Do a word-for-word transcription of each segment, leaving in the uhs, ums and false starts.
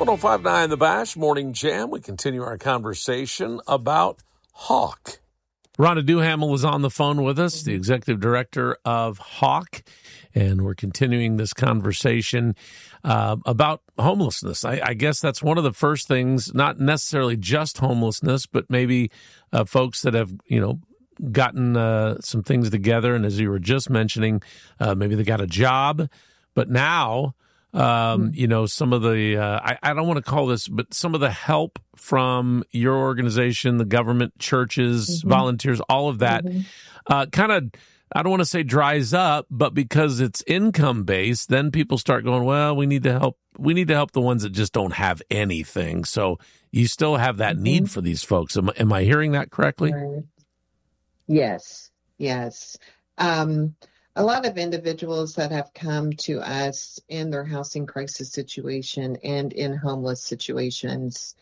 oh five point nine The Bash Morning Jam. We continue our conversation about Hawk. Rhonda Duhamel is on the phone with us, the executive director of Hawk, and we're continuing this conversation uh, about homelessness. I, I guess that's one of the first things, not necessarily just homelessness, but maybe uh, folks that have, you know, gotten uh, some things together, and as you were just mentioning, uh, maybe they got a job, but now... Um, you know, some of the, uh, I, I don't want to call this, but some of the help from your organization, the government, churches, mm-hmm. volunteers, all of that, mm-hmm. uh, kind of, I don't want to say dries up, but because it's income based, then people start going, well, we need to help, we need to help the ones that just don't have anything. So you still have that mm-hmm. need for these folks. Am, am I hearing that correctly? Right. Yes. Yes. Um, A lot of individuals that have come to us in their housing crisis situation and in homeless situations,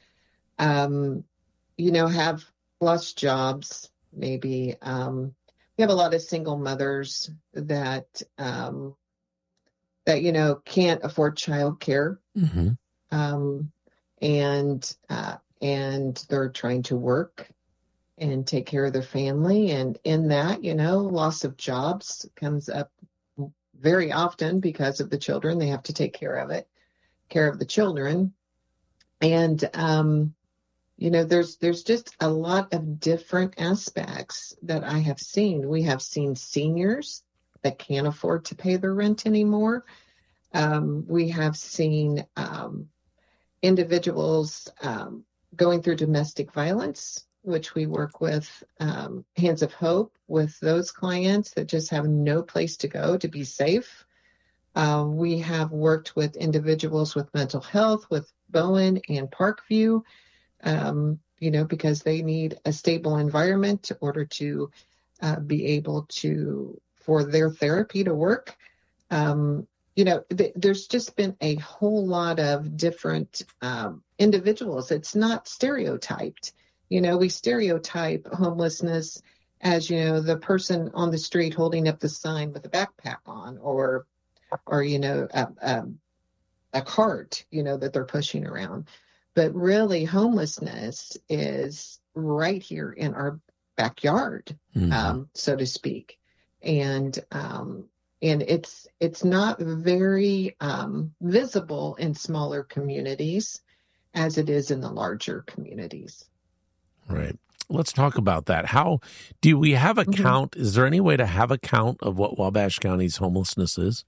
um, you know, have lost jobs, maybe. Um, we have a lot of single mothers that, um, that you know, can't afford childcare. Mm-hmm. Um, and, uh, and they're trying to work and take care of their family. And in that, you know, loss of jobs comes up very often because of the children. They have to take care of it, care of the children. And, um, you know, there's, there's just a lot of different aspects that I have seen. We have seen seniors that can't afford to pay their rent anymore. Um, we have seen, um, individuals, um, going through domestic violence, which we work with um, Hands of Hope with those clients that just have no place to go to be safe. Uh, we have worked with individuals with mental health, with Bowen and Parkview, um, you know, because they need a stable environment in order to uh, be able to, for their therapy to work. Um, you know, th- there's just been a whole lot of different um, individuals. It's not stereotyped. You know, we stereotype homelessness as, you know, the person on the street holding up the sign with a backpack on, or, or you know, a, a, a cart, you know, that they're pushing around. But really, homelessness is right here in our backyard, mm-hmm. um, so to speak. And um, and it's it's not very um, visible in smaller communities as it is in the larger communities. Right. Let's talk about that. How do we have a mm-hmm. count? Is there any way to have a count of what Wabash County's homelessness is?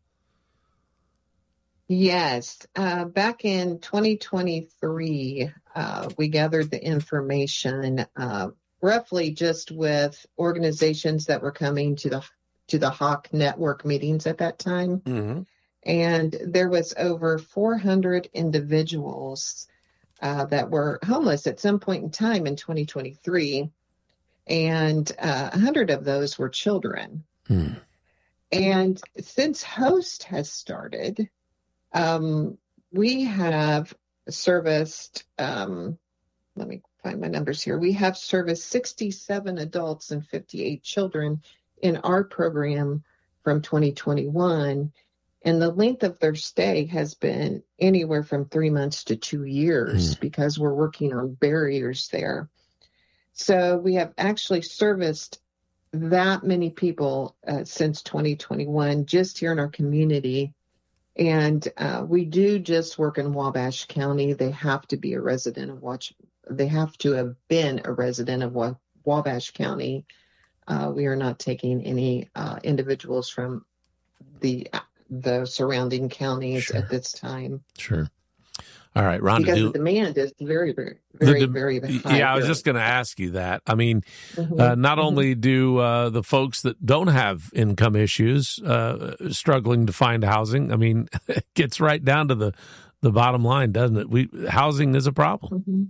Yes. Uh, back in twenty twenty-three, uh, we gathered the information uh, roughly just with organizations that were coming to the to the Hawk Network meetings at that time. Mm-hmm. And there was over four hundred individuals Uh, that were homeless at some point in time in twenty twenty-three, and uh, one hundred of those were children. Hmm. And since HOST has started, um, we have serviced, um, let me find my numbers here, we have serviced sixty-seven adults and fifty-eight children in our program from twenty twenty-one. And the length of their stay has been anywhere from three months to two years mm. because we're working on barriers there. So we have actually serviced that many people uh, since twenty twenty-one just here in our community. And uh, we do just work in Wabash County. They have to be a resident of Watch. They have to have been a resident of Wa- Wabash County. Uh, we are not taking any uh, individuals from the the surrounding counties sure. at this time. Sure. All right, Rhonda. Because do, the demand is very, very, very, the, very, very high. Yeah, I was just going to ask you that. I mean, mm-hmm. uh, not mm-hmm. only do uh, the folks that don't have income issues uh, struggling to find housing, I mean, it gets right down to the, the bottom line, doesn't it? We housing is a problem. Mm-hmm.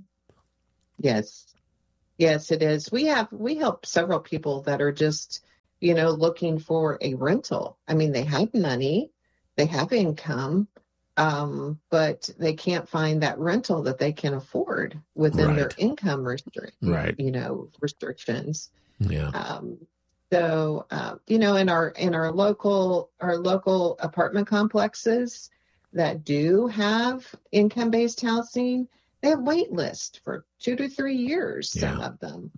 Yes. Yes, it is. We have, we help several people that are just, you know, looking for a rental. I mean, they have money, they have income, um, but they can't find that rental that they can afford within right. their income restrict, right. you know, restrictions. Yeah. Um, so, uh, you know, in our in our local our local apartment complexes, that do have income-based housing, they have wait lists for two to three years, some Yeah. of them.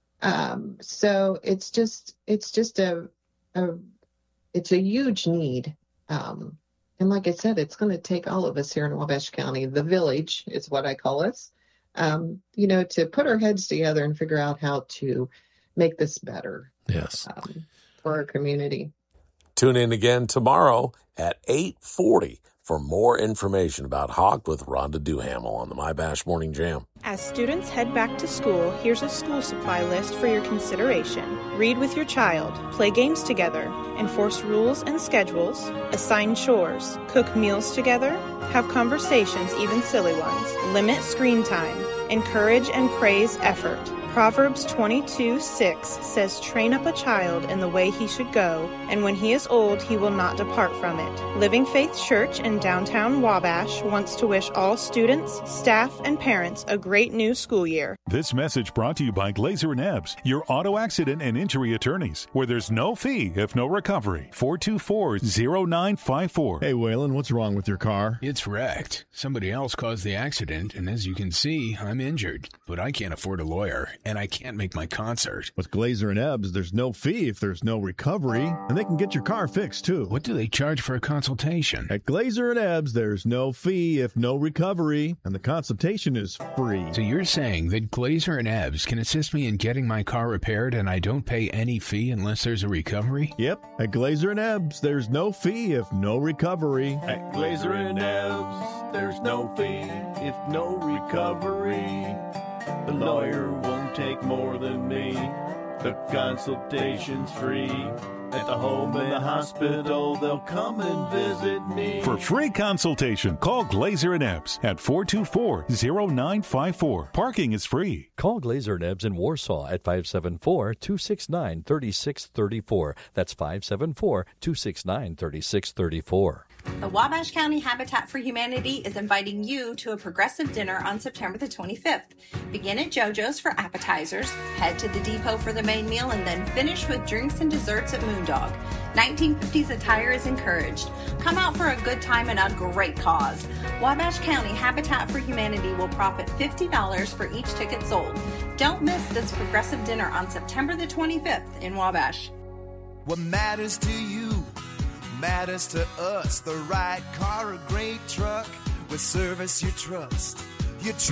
Um, so it's just, it's just a, a it's a huge need. Um, and like I said, it's going to take all of us here in Wabash County, the village is what I call us, um, you know, to put our heads together and figure out how to make this better. Yes. Um, for our community. Tune in again tomorrow at eight forty for more information about Hawk with Rhonda Duhamel on the My Bash Morning Jam. As students head back to school, here's a school supply list for your consideration. Read with your child, play games together, enforce rules and schedules, assign chores, cook meals together, have conversations, even silly ones, limit screen time, encourage and praise effort. Proverbs twenty-two six says, "Train up a child in the way he should go, and when he is old, he will not depart from it." Living Faith Church in downtown Wabash wants to wish all students, staff, and parents a great new school year. This message brought to you by Glazer and Ebbs, your auto accident and injury attorneys, where there's no fee if no recovery. four two four, zero nine five four. Hey, Waylon, what's wrong with your car? It's wrecked. Somebody else caused the accident, and as you can see, I'm injured. But I can't afford a lawyer, and I can't make my concert. With Glazer and Ebbs, there's no fee if there's no recovery, and they can get your car fixed, too. What do they charge for a consultation? At Glazer and Ebbs, there's no fee if no recovery, and the consultation is free. So you're saying that Glazer and Ebbs can assist me in getting my car repaired, and I don't pay any fee unless there's a recovery? Yep. At Glazer and Ebbs, there's no fee if no recovery. At Glazer and Ebbs, there's no fee if no recovery. The lawyer won't take more than me. The consultation's free. At the home and the hospital, they'll come and visit me. For free consultation, call Glazer and Ebbs at four two four, zero nine five four. Parking is free. Call Glazer and Ebbs in Warsaw at five seven four, two six nine, three six three four. That's five seven four, two six nine, three six three four. The Wabash County Habitat for Humanity is inviting you to a progressive dinner on September the twenty-fifth. Begin at JoJo's for appetizers, head to the depot for the main meal, and then finish with drinks and desserts at Moondog. nineteen fifties attire is encouraged. Come out for a good time and a great cause. Wabash County Habitat for Humanity will profit fifty dollars for each ticket sold. Don't miss this progressive dinner on September the twenty-fifth in Wabash. What matters to you matters to us. The right car, a great truck with service you trust. You tr-